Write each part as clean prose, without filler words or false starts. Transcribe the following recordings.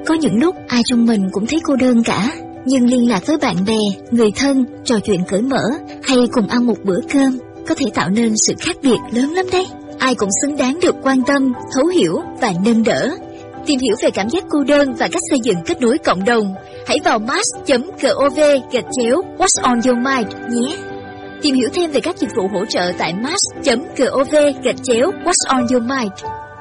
Có những lúc ai trong mình cũng thấy cô đơn cả, nhưng liên lạc với bạn bè, người thân, trò chuyện cởi mở hay cùng ăn một bữa cơm có thể tạo nên sự khác biệt lớn lắm đấy. Ai cũng xứng đáng được quan tâm, thấu hiểu và nâng đỡ. Tìm hiểu về cảm giác cô đơn và cách xây dựng kết nối cộng đồng, hãy vào mass.gov/What's on your mind nhé. Tìm hiểu thêm về các dịch vụ hỗ trợ tại mass.gov/What's on your mind.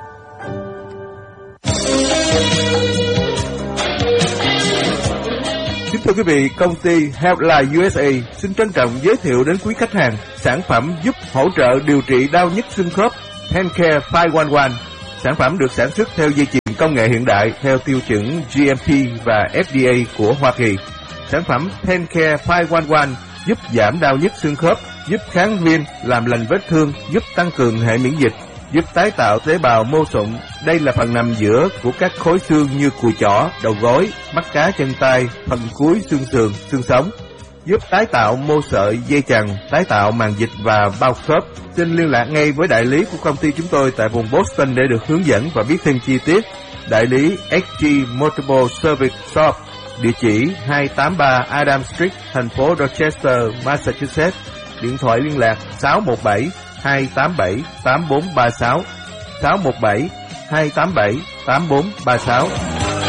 Kính thưa quý vị, công ty Healthline USA xin trân trọng giới thiệu đến quý khách hàng sản phẩm giúp hỗ trợ điều trị đau nhức xương khớp TenCare 511. Sản phẩm được sản xuất theo dây chuyền công nghệ hiện đại theo tiêu chuẩn GMP và FDA của Hoa Kỳ. Sản phẩm TenCare 511 giúp giảm đau nhức xương khớp, giúp kháng viêm, làm lành vết thương, giúp tăng cường hệ miễn dịch, giúp tái tạo tế bào mô sụn. Đây là phần nằm giữa của các khối xương như cùi chỏ, đầu gối, mắt cá chân tay, phần cuối xương sườn, xương sống. Giúp tái tạo mô sợi, dây chằng, tái tạo màng dịch và bao khớp. Xin liên lạc ngay với đại lý của công ty chúng tôi tại vùng Boston để được hướng dẫn và biết thêm chi tiết. Đại lý XG Multiple Service Shop, địa chỉ 283 Adam Street, thành phố Rochester, Massachusetts. Điện thoại liên lạc 617-287-8436, 617-287-8436.